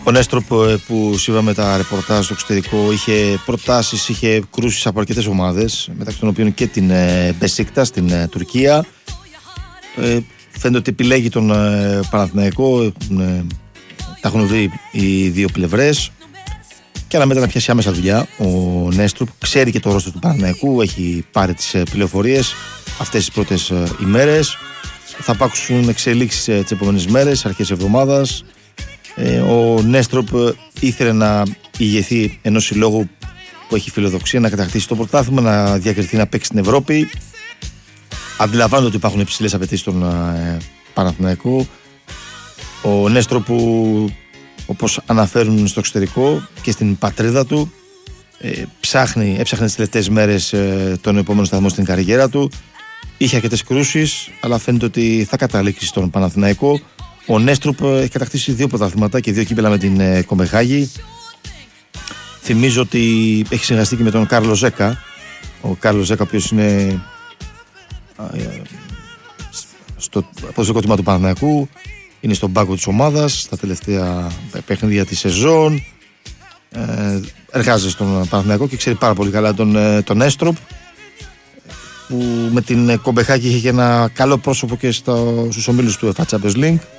Ο Νέστροπ που σύμφωνα τα ρεπορτάζ στο εξωτερικό είχε προτάσεις, είχε κρούσεις από αρκετές ομάδες, μεταξύ των οποίων και την Μπεσίκτα στην Τουρκία. Φαίνεται ότι επιλέγει τον Παναθηναϊκό, τα έχουν δει οι δύο πλευρές και αναμένεται να πιάσει άμεσα δουλειά. Ο Νέστροπ ξέρει και το ρόστερ του Παναθηναϊκού, έχει πάρει τις πληροφορίες αυτές τις πρώτες ημέρες. Θα υπάρξουν εξελίξεις τις επόμενες μέρες, αρχές εβδομάδας. Ο Νέστροπ ήθελε να ηγεθεί ενός συλλόγου που έχει φιλοδοξία να κατακτήσει το πρωτάθλημα, να διακριθεί να παίξει στην Ευρώπη. Αντιλαμβάνεται ότι υπάρχουν υψηλές απαιτήσεις στον Παναθηναϊκό. Ο Νέστροπ που, όπως αναφέρουν στο εξωτερικό και στην πατρίδα του, έψαχνε τις τελευταίες μέρες τον επόμενο σταθμό στην καριέρα του. Είχε αρκετές κρούσεις, αλλά φαίνεται ότι θα καταλήξει στον Παναθηναϊκό. Ο Νέστροπ έχει κατακτήσει 2 πρωταθλήματα και 2 κύπελα με την Κομπεχάγη. Θυμίζω ότι έχει συνεργαστεί και με τον Κάρλο Ζέκα. Ο Κάρλο Ζέκα, ο οποίος είναι στο ποδοσφαιρικό τμήμα του Παναθηναϊκού, είναι στον πάγκο της ομάδας στα τελευταία παιχνίδια της σεζόν. Εργάζεται στον Παναθηναϊκό και ξέρει πάρα πολύ καλά τον Νέστροπ, που με την Κομπεχάγη είχε ένα καλό πρόσωπο και στους ομίλους του UEFA Champions League.